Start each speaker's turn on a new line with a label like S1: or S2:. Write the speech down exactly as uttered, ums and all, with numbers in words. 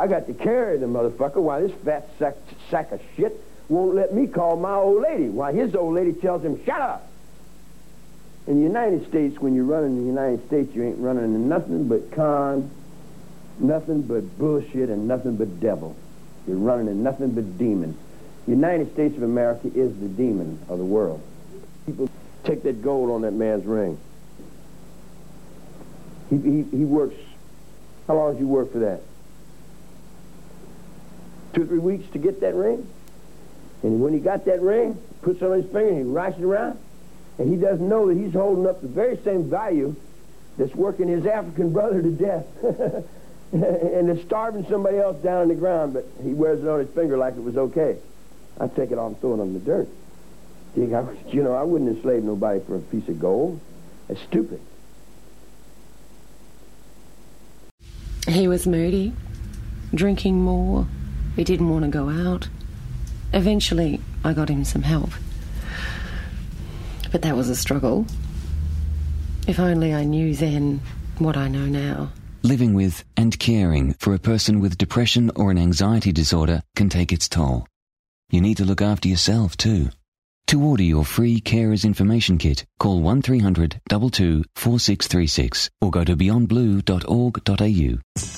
S1: I got to carry the motherfucker while this fat sack, sack of shit won't let me call my old lady, while his old lady tells him, shut up. In the United States, when you're running the United States, you ain't running into nothing but con, nothing but bullshit, and nothing but devil. You're running into nothing but demons. The United States of America is the demon of the world. People take that gold on that man's ring. He, he, he works, how long does he work for that? Two or three weeks to get that ring? And when he got that ring, puts it on his finger and he writes it around, and he doesn't know that he's holding up the very same value that's working his African brother to death. And is starving somebody else down on the ground, but he wears it on his finger like it was okay. I take it off and throw it on the dirt. You know, I wouldn't enslave nobody for a piece of gold. That's stupid.
S2: He was moody, drinking more. He didn't want to go out. Eventually, I got him some help. But that was a struggle. If only I knew then what I know now.
S3: Living with and caring for a person with depression or an anxiety disorder can take its toll. You need to look after yourself too. To order your free Carers Information Kit, call one three hundred two two four six three six or go to beyond blue dot org dot a u.